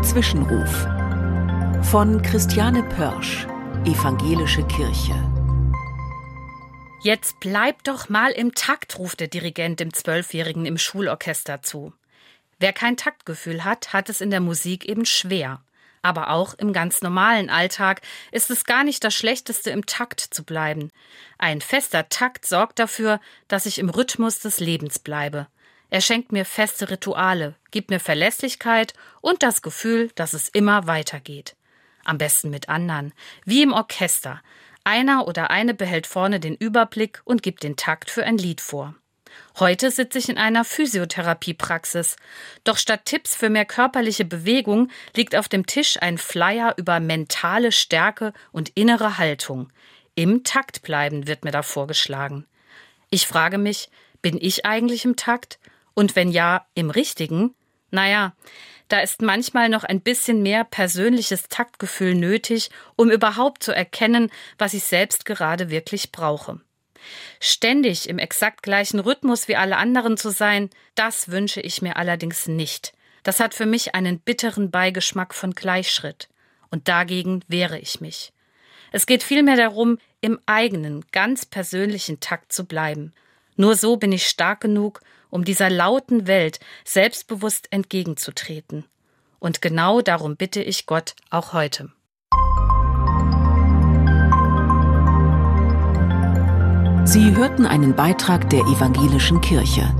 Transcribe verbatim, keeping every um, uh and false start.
Zwischenruf von Christiane Pörsch, Evangelische Kirche. Jetzt bleib doch mal im Takt, ruft der Dirigent dem Zwölfjährigen im Schulorchester zu. Wer kein Taktgefühl hat, hat es in der Musik eben schwer. Aber auch im ganz normalen Alltag ist es gar nicht das Schlechteste, im Takt zu bleiben. Ein fester Takt sorgt dafür, dass ich im Rhythmus des Lebens bleibe. Er schenkt mir feste Rituale, gibt mir Verlässlichkeit und das Gefühl, dass es immer weitergeht. Am besten mit anderen, wie im Orchester. Einer oder eine behält vorne den Überblick und gibt den Takt für ein Lied vor. Heute sitze ich in einer Physiotherapiepraxis. Doch statt Tipps für mehr körperliche Bewegung liegt auf dem Tisch ein Flyer über mentale Stärke und innere Haltung. Im Takt bleiben wird mir da vorgeschlagen. Ich frage mich, bin ich eigentlich im Takt? Und wenn ja, im Richtigen? Naja, da ist manchmal noch ein bisschen mehr persönliches Taktgefühl nötig, um überhaupt zu erkennen, was ich selbst gerade wirklich brauche. Ständig im exakt gleichen Rhythmus wie alle anderen zu sein, das wünsche ich mir allerdings nicht. Das hat für mich einen bitteren Beigeschmack von Gleichschritt. Und dagegen wehre ich mich. Es geht vielmehr darum, im eigenen, ganz persönlichen Takt zu bleiben. Nur so bin ich stark genug, um dieser lauten Welt selbstbewusst entgegenzutreten. Und genau darum bitte ich Gott auch heute. Sie hörten einen Beitrag der Evangelischen Kirche.